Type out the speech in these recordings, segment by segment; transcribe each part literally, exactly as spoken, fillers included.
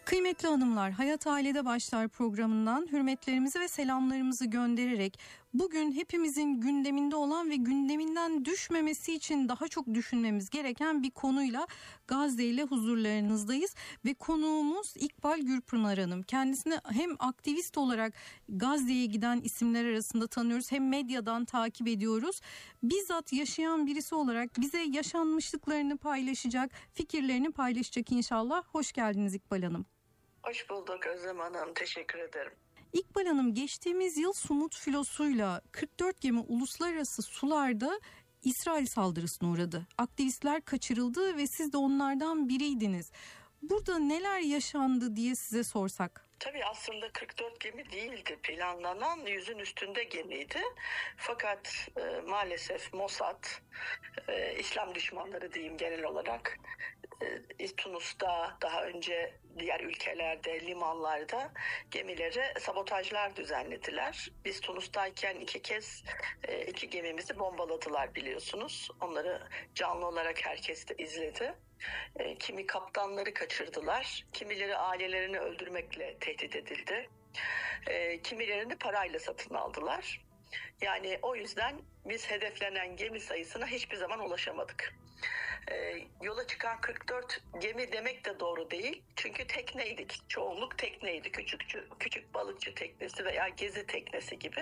Kıymetli hanımlar, Hayat Ailede Başlar programından hürmetlerimizi ve selamlarımızı göndererek bugün hepimizin gündeminde olan ve gündeminden düşmemesi için daha çok düşünmemiz gereken bir konuyla Gazze ile huzurlarınızdayız ve konuğumuz İkbal Gürpınar Hanım. Kendisini hem aktivist olarak Gazze'ye giden isimler arasında tanıyoruz, hem medyadan takip ediyoruz. Bizzat yaşayan birisi olarak bize yaşanmışlıklarını paylaşacak, fikirlerini paylaşacak inşallah. Hoş geldiniz İkbal Hanım. Hoş bulduk Özlem Hanım. Teşekkür ederim. İkbal Hanım, geçtiğimiz yıl Sumut filosuyla kırk dört gemi uluslararası sularda İsrail saldırısına uğradı. Aktivistler kaçırıldı ve siz de onlardan biriydiniz. Burada neler yaşandı diye size sorsak. Tabii aslında kırk dört gemi değildi. Planlanan yüzün üstünde gemiydi. Fakat e, maalesef Mossad, e, İslam düşmanları diyeyim genel olarak, e, Tunus'ta, daha önce diğer ülkelerde, limanlarda gemilere sabotajlar düzenlediler. Biz Tunus'tayken iki kez e, iki gemimizi bombaladılar biliyorsunuz. Onları canlı olarak herkes de izledi. E, kimi kaptanları kaçırdılar, kimileri ailelerini öldürmekle tehdit edildi, e, kimilerini parayla satın aldılar. Yani o yüzden biz hedeflenen gemi sayısına hiçbir zaman ulaşamadık. E, yola çıkan kırk dört gemi demek de doğru değil. Çünkü tekneydik. Çoğunluk tekneydi. Küçük, küçük balıkçı teknesi veya gezi teknesi gibi.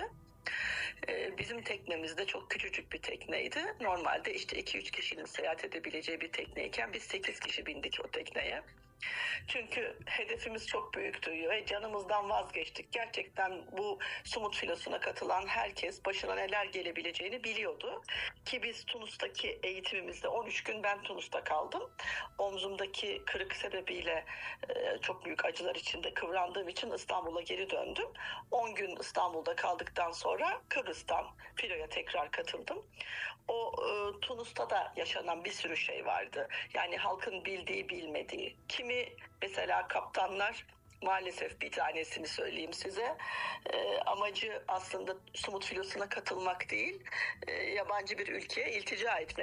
E, bizim teknemiz de çok küçücük bir tekneydi. Normalde işte iki üç kişinin seyahat edebileceği bir tekneyken biz sekiz kişi bindik o tekneye. Çünkü hedefimiz çok büyüktü ve canımızdan vazgeçtik. Gerçekten bu Sumut filosuna katılan herkes başına neler gelebileceğini biliyordu. Ki biz Tunus'taki eğitimimizde on üç gün ben Tunus'ta kaldım. Omzumdaki kırık sebebiyle çok büyük acılar içinde kıvrandığım için İstanbul'a geri döndüm. on gün İstanbul'da kaldıktan sonra Kıbrıs'tan filoya tekrar katıldım. O Tunus'ta da yaşanan bir sürü şey vardı. Yani halkın bildiği bilmediği. Kimi mesela kaptanlar, maalesef bir tanesini söyleyeyim size, e, amacı aslında Sumut filosuna katılmak değil, e, yabancı bir ülkeye iltica etmek.